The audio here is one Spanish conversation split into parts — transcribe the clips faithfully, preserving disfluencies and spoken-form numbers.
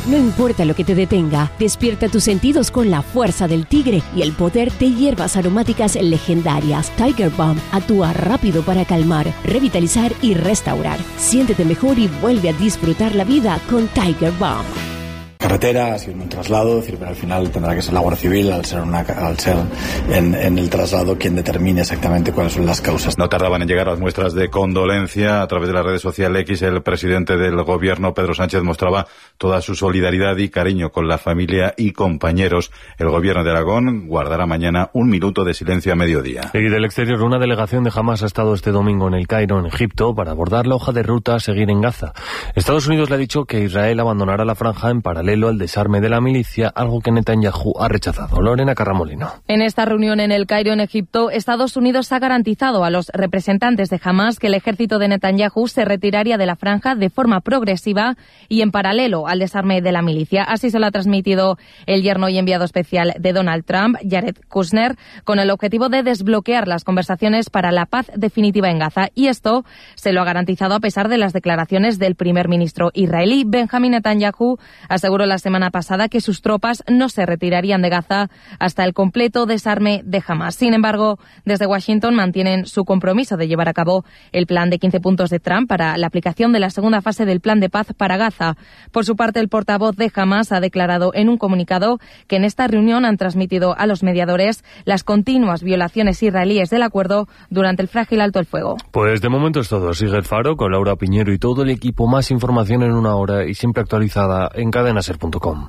No importa lo que te detenga, despierta tus sentidos con la fuerza del tigre y el poder de hierbas aromáticas legendarias. Tiger Balm actúa rápido para calmar, revitalizar y restaurar. Siéntete mejor y vuelve a disfrutar la vida con Tiger Balm. Carretera, ha sido un traslado, es decir, pero al final tendrá que ser la Guardia Civil, al ser, una, al ser en, en el traslado quien determine exactamente cuáles son las causas. No tardaban en llegar las muestras de condolencia. A través de las redes sociales X, el presidente del gobierno, Pedro Sánchez, mostraba toda su solidaridad y cariño con la familia y compañeros. El gobierno de Aragón guardará mañana un minuto de silencio a mediodía. Y del exterior, una delegación de Hamás ha estado este domingo en el Cairo, en Egipto, para abordar la hoja de ruta a seguir en Gaza. Estados Unidos le ha dicho que Israel abandonará la franja en paralelo al desarme de la milicia, algo que Netanyahu ha rechazado. Lorena Carramolino. En esta reunión en el Cairo, en Egipto, Estados Unidos ha garantizado a los representantes de Hamás que el ejército de Netanyahu se retiraría de la franja de forma progresiva y en paralelo al desarme de la milicia. Así se lo ha transmitido el yerno y enviado especial de Donald Trump, Jared Kushner, con el objetivo de desbloquear las conversaciones para la paz definitiva en Gaza. Y esto se lo ha garantizado a pesar de las declaraciones del primer ministro israelí. Benjamin Netanyahu aseguró la semana pasada que sus tropas no se retirarían de Gaza hasta el completo desarme de Hamás. Sin embargo, desde Washington mantienen su compromiso de llevar a cabo el plan de quince puntos de Trump para la aplicación de la segunda fase del plan de paz para Gaza. Por su parte, el portavoz de Hamás ha declarado en un comunicado que en esta reunión han transmitido a los mediadores las continuas violaciones israelíes del acuerdo durante el frágil alto el fuego. Pues de momento es todo. Sigue el Faro con Laura Piñero y todo el equipo. Más información en una hora y siempre actualizada en cadena ser punto com.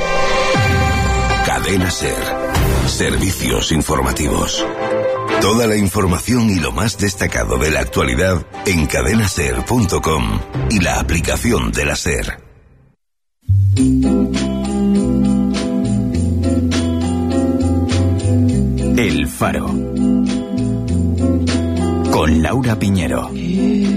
Cadena Ser. Servicios informativos. Toda la información y lo más destacado de la actualidad en cadena ser punto com y la aplicación de la Ser. El Faro. Con Laura Piñero.